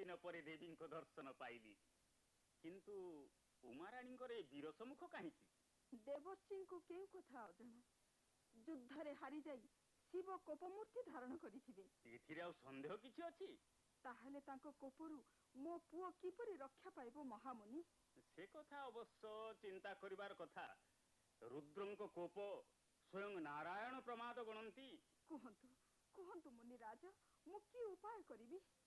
दिन पर देवी दर्शन पाइली किंतु उमाराणी वीर सम्मुख कहीं देवर्षी को क्यों कथा अजना युद्ध हारी जाई शिव कोपमूर्ति धारण करिथिबे संदेह किछि अछि ताहले तांको कोपरु मो पुओ किपरि रक्षा पाइबो महामुनि से कथा अवश्य चिंता करिवार कथा रुद्रंको कोप स्वयं नारायण प्रमाद गणंती कुहंतु कुहंतु मुनि राजा मु की उपाय करिबी